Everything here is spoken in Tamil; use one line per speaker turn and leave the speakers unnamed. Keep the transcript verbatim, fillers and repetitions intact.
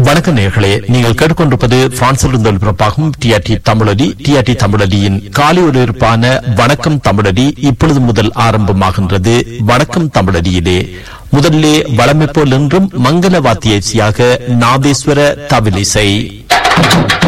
வணக்க நேயர்களே, நீங்கள் கேட்டுக்கொண்டிருப்பது பிரான்சிலிருந்து ஒலிபரப்பாகும் டிஆர்டி தமிழொலி. டிஆர்டி தமிழொலியின் காலை ஒலிபரப்பான வணக்கம் தமிழொலி இப்பொழுது முதல் ஆரம்பமாகின்றது. வணக்கம் தமிழொலியிலே முதலிலே வளமை போல் என்றும் மங்கள வாத்திய இசையாக நாதேஸ்வர தவிலிசை.